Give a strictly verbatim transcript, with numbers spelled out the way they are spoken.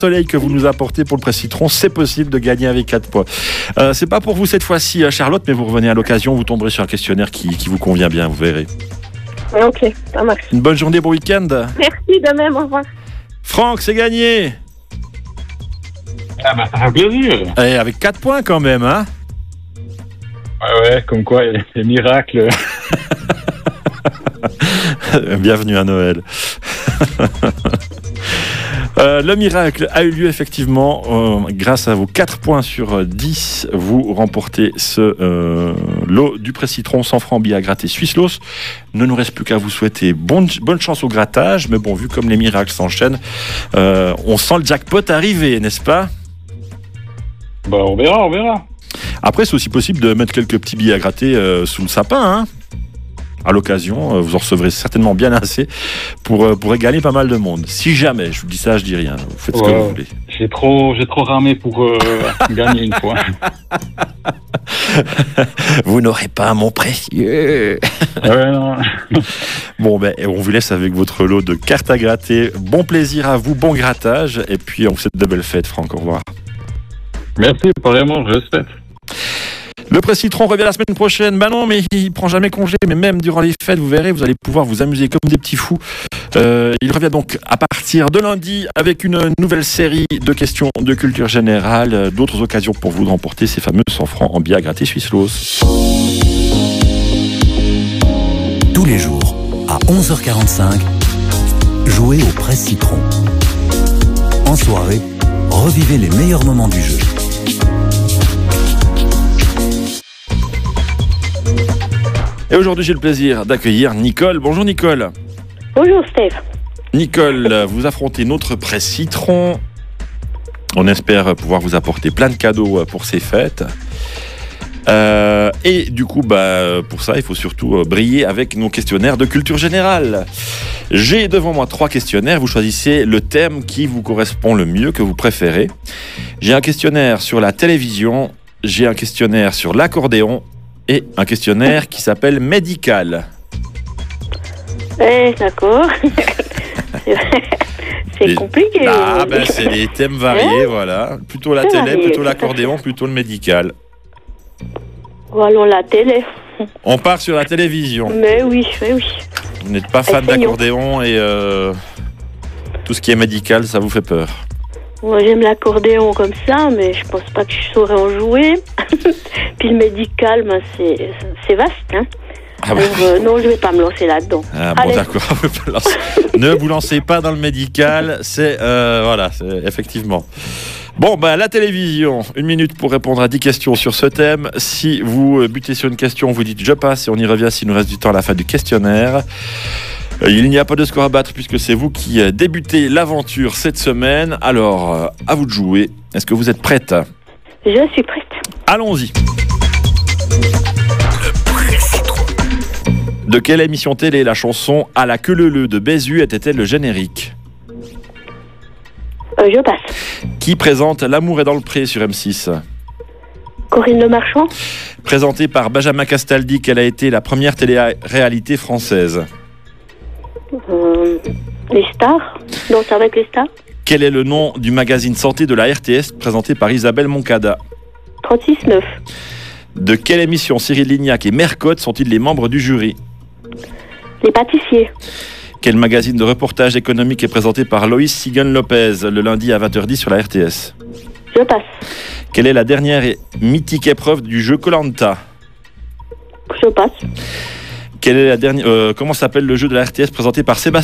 soleil que vous nous apportez pour le presse citron, c'est possible de gagner avec quatre points. Euh, c'est pas pour vous cette fois-ci, Charlotte, mais vous revenez à l'occasion, vous tomberez sur un questionnaire qui, qui vous convient bien, vous verrez. Ok, ça marche. Une bonne journée, bon week-end. Merci de même, au revoir. Franck, c'est gagné. Ah bah ça fait plaisir. Et avec quatre points quand même, hein. Ouais, ouais, comme quoi, il y a des miracles. Bienvenue à Noël. euh, le miracle a eu lieu effectivement. Euh, grâce à vos quatre points sur dix, vous remportez ce euh, lot du presse citron cent francs billets à gratter Swisslos. Ne nous reste plus qu'à vous souhaiter bonne, bonne chance au grattage. Mais bon, vu comme les miracles s'enchaînent, euh, on sent le jackpot arriver, n'est-ce pas? Bah on verra, on verra. Après, c'est aussi possible de mettre quelques petits billets à gratter euh, sous le sapin, hein. À l'occasion, euh, vous en recevrez certainement bien assez pour, euh, pour égaler pas mal de monde. Si jamais, je vous dis ça, je dis rien. Vous faites ce Ouais, que vous voulez. J'ai trop, j'ai trop ramé pour euh, gagner une fois. Vous n'aurez pas mon précieux. Ouais, non. Bon, ben, on vous laisse avec votre lot de cartes à gratter. Bon plaisir à vous, bon grattage. Et puis, on vous souhaite de belles fêtes, Franck. Au revoir. Merci, vraiment, je le souhaite. Le presse citron revient la semaine prochaine. Bah non, mais il prend jamais congé. Mais même durant les fêtes, vous verrez, vous allez pouvoir vous amuser comme des petits fous. Euh, il revient donc à partir de lundi avec une nouvelle série de questions de culture générale. D'autres occasions pour vous de remporter ces fameux cent francs en billets à gratter Swisslos. Tous les jours, à onze heures quarante-cinq, jouez au presse citron. En soirée, revivez les meilleurs moments du jeu. Et aujourd'hui, j'ai le plaisir d'accueillir Nicole. Bonjour Nicole. Bonjour Steph. Nicole, vous affrontez notre presse citron. On espère pouvoir vous apporter plein de cadeaux pour ces fêtes. Euh, et du coup, bah, pour ça, il faut surtout briller avec nos questionnaires de culture générale. J'ai devant moi trois questionnaires. Vous choisissez le thème qui vous correspond le mieux, que vous préférez. J'ai un questionnaire sur la télévision. J'ai un questionnaire sur l'accordéon. Et un questionnaire qui s'appelle médical. Eh, d'accord. C'est Et- compliqué. Ah, ben c'est des thèmes variés, voilà. Plutôt la C'est télé, varié, plutôt tout à l'accordéon, plutôt le médical. Ou alors la télé. On part sur la télévision. Mais oui, mais oui. Vous n'êtes pas fan Essayons. d'accordéon et euh, tout ce qui est médical, ça vous fait peur. Moi, j'aime l'accordéon comme ça, mais je pense pas que je saurais en jouer. Puis le médical, ben, c'est, c'est vaste, hein. Ah, bah, Alors, euh, non, je vais pas me lancer là-dedans. ah, bon, Allez. d'accord. Ne vous lancez pas dans le médical, c'est euh, voilà, c'est effectivement. Bon, bah, la télévision, une minute pour répondre à dix questions sur ce thème. Si vous butez sur une question, vous dites je passe et on y revient s'il nous reste du temps à la fin du questionnaire. Euh, Il n'y a pas de score à battre puisque c'est vous qui euh, débutez l'aventure cette semaine. Alors, euh, à vous de jouer. Est-ce que vous êtes prête? Je suis prête. Allons-y. De quelle émission télé la chanson « À la queue leu-leu » de Bézu était-elle le générique? Euh, je passe. Qui présente L'amour est dans le pré sur M six? Corinne Le Marchand. Présentée par Benjamin Castaldi, quelle a été la première télé-réalité française? Euh, les stars. Danse avec les stars. Quel est le nom du magazine santé de la R T S présenté par Isabelle Moncada? trente-six neuf. De quelle émission Cyril Lignac et Mercotte sont-ils les membres du jury? Les pâtissiers. Quel magazine de reportage économique est présenté par Loïs Sigan-Lopez le lundi à vingt heures dix sur la R T S? Je passe. Quelle est la dernière et mythique épreuve du jeu Koh-Lanta? Je passe. Quelle est la dernière euh, Comment s'appelle le jeu de la R T S présenté par Sébastien